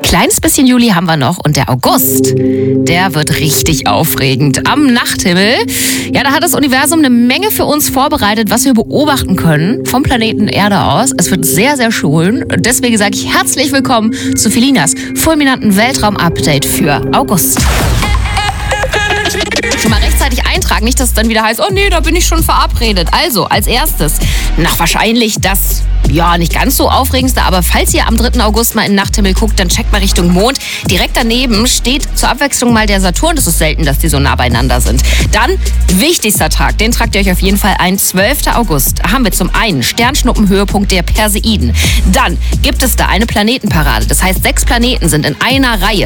Kleines bisschen Juli haben wir noch und der August, der wird richtig aufregend. Am Nachthimmel, ja, da hat das Universum eine Menge für uns vorbereitet, was wir beobachten können vom Planeten Erde aus. Es wird sehr, sehr schön. Deswegen sage ich herzlich willkommen zu Felinas fulminanten Weltraum-Update für August. Schon mal rechtzeitig eintragen, nicht, dass es dann wieder heißt, oh nee, da bin ich schon verabredet. Also, als erstes, wahrscheinlich das, ja, nicht ganz so aufregendste, aber falls ihr am 3. August mal in den Nachthimmel guckt, dann checkt mal Richtung Mond. Direkt daneben steht zur Abwechslung mal der Saturn. Das ist selten, dass die so nah beieinander sind. Dann, wichtigster Tag, den tragt ihr euch auf jeden Fall ein. 12. August haben wir zum einen Sternschnuppenhöhepunkt der Perseiden. Dann gibt es da eine Planetenparade. Das heißt, 6 Planeten sind in einer Reihe.